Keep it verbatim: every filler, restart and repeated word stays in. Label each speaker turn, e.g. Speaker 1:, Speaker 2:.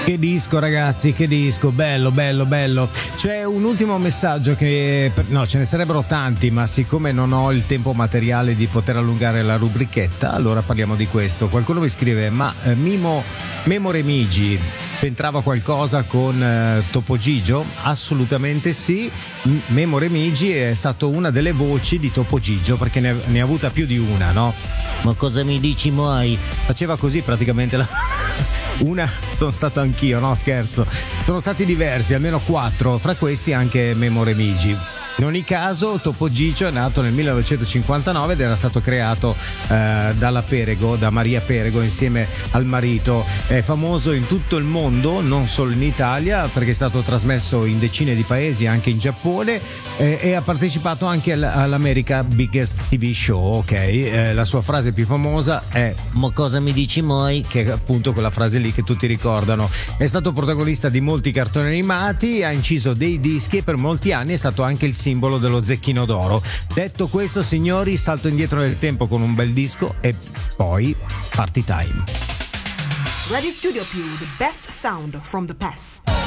Speaker 1: Che disco, ragazzi, che disco, bello, bello, bello. C'è un ultimo messaggio che, no, ce ne sarebbero tanti, ma siccome non ho il tempo materiale di poter allungare la rubrichetta, allora parliamo di questo. Qualcuno mi scrive, ma eh, Mimo Memo Remigi c'entrava qualcosa con eh, Topo Gigio? Assolutamente sì. M- Memo Remigi è stato una delle voci di Topo Gigio, perché ne, ne ha avuta più di una, no?
Speaker 2: Ma cosa mi dici mai?
Speaker 1: Faceva così praticamente la... Una sono stato anch'io, no scherzo. Sono stati diversi, almeno quattro, fra questi anche Memo Remigi. In ogni caso, Topo Gigio è nato nel millenovecentocinquantanove ed era stato creato eh, dalla Perego, da Maria Perego, insieme al marito. È famoso in tutto il mondo, non solo in Italia, perché è stato trasmesso in decine di paesi, anche in Giappone, eh, e ha partecipato anche all'America Biggest T V Show, ok? Eh, la sua frase più famosa è
Speaker 2: Ma cosa mi dici mai?
Speaker 1: che è appunto quella frase lì che tutti ricordano. È stato protagonista di molti cartoni animati, ha inciso dei dischi e per molti anni è stato anche il simbolo dello Zecchino d'Oro. Detto questo, signori, salto indietro nel tempo con un bel disco e poi party time.
Speaker 3: Radio Studio Più, the best sound from the past.